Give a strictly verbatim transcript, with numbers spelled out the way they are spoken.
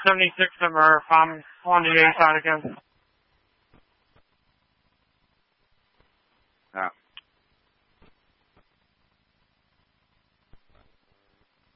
seventy-six to Murph. I'm on the A side again. Yeah.